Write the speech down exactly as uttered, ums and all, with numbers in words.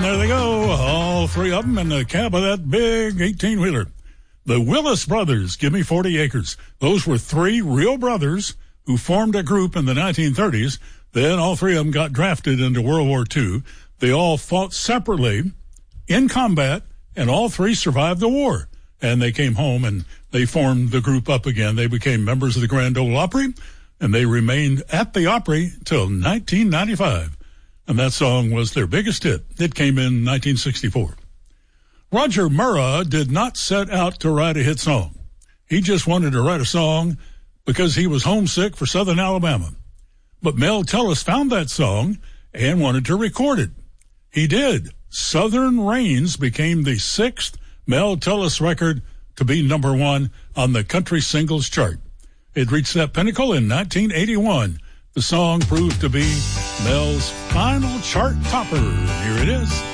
there they go, all three of them in the cab of that big eighteen-wheeler. The Willis Brothers, Give Me forty acres. Those were three real brothers who formed a group in the nineteen thirties. Then all three of them got drafted into World War Two. They all fought separately in combat, and all three survived the war. And they came home, and they formed the group up again. They became members of the Grand Ole Opry, and they remained at the Opry till nineteen ninety-five. And that song was their biggest hit. It came in nineteen sixty-four. Roger Murrah did not set out to write a hit song. He just wanted to write a song because he was homesick for Southern Alabama. But Mel Tillis found that song and wanted to record it. He did. Southern Rains became the sixth Mel Tillis record to be number one on the country singles chart. It reached that pinnacle in nineteen eighty-one. The song proved to be Mel's final chart topper. Here it is.